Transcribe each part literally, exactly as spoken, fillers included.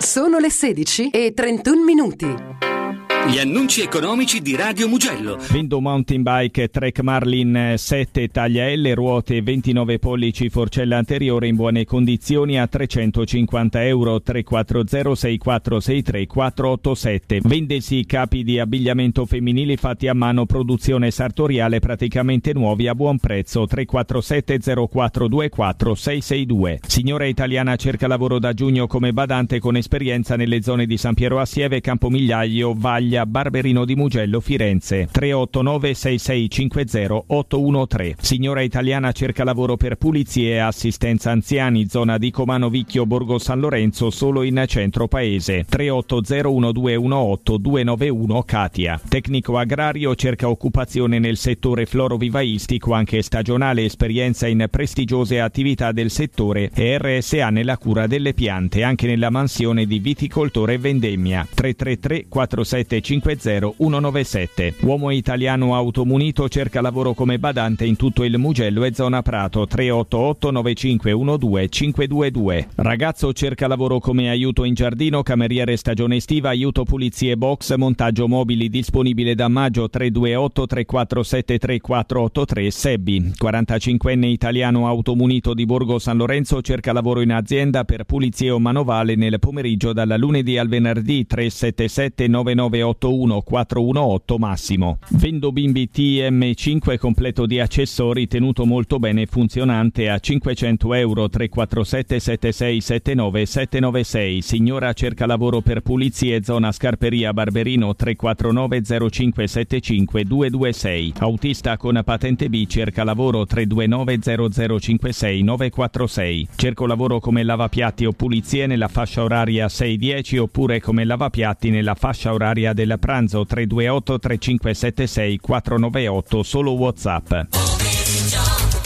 Sono le sedici e trentuno minuti. Gli annunci economici di Radio Mugello. Vendo mountain bike Trek Marlin sette taglia L, ruote ventinove pollici, forcella anteriore in buone condizioni a trecentocinquanta euro. Tre quattro zero sei quattro sei tre quattro otto sette. Vendesi capi di abbigliamento femminili fatti a mano, produzione sartoriale, praticamente nuovi a buon prezzo. Tre quattro sette zero quattro due quattro sei sei due. Signora italiana cerca lavoro da giugno come badante con esperienza nelle zone di San Piero a Sieve, Campomigliaio, Vaglia, Barberino di Mugello, Firenze. Tre otto nove sei sei cinque zero otto uno tre. Signora italiana cerca lavoro per pulizie e assistenza anziani, zona di Comano Vicchio, Borgo San Lorenzo, solo in centro paese. Tre otto zero uno due uno otto due nove uno, Katia. Tecnico agrario cerca occupazione nel settore florovivaistico, anche stagionale, esperienza in prestigiose attività del settore e R S A nella cura delle piante, anche nella mansione di viticoltore e vendemmia. Tre tre tre quattro sette cinque zero uno nove sette. Uomo italiano automunito cerca lavoro come badante in tutto il Mugello e zona Prato. Tre otto otto nove cinque uno due cinque due due. Ragazzo cerca lavoro come aiuto in giardino, cameriere stagione estiva, aiuto pulizie box, montaggio mobili, disponibile da maggio. Tre due otto tre quattro sette tre quattro otto tre. Sebbi, quarantacinquenne italiano automunito di Borgo San Lorenzo, cerca lavoro in azienda per pulizie o manovale nel pomeriggio dal lunedì al venerdì. Tre sette sette nove nove otto uno quattro uno otto Massimo. Vendo bimbi T M cinque completo di accessori, tenuto molto bene e funzionante a cinquecento euro. Tre quattro sette sette sei sette nove sette nove sei. Signora cerca lavoro per pulizie, zona Scarperia Barberino. Tre quattro nove zero cinque sette cinque due due sei. Autista con patente B cerca lavoro. Tre due nove zero zero cinque sei nove quattro sei. Cerco lavoro come lavapiatti o pulizie nella fascia oraria sei dieci oppure come lavapiatti nella fascia oraria del pranzo. Tre due otto tre cinque sette sei quattro nove otto, solo WhatsApp. Pomeriggio,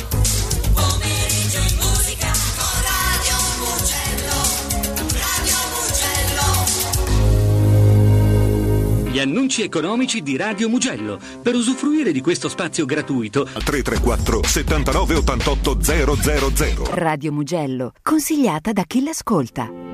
pomeriggio in musica con Radio Mugello, Radio Mugello. Gli annunci economici di Radio Mugello. Per usufruire di questo spazio gratuito tre tre quattro settantanove ottantotto zero zero zero. Radio Mugello, consigliata da chi l'ascolta.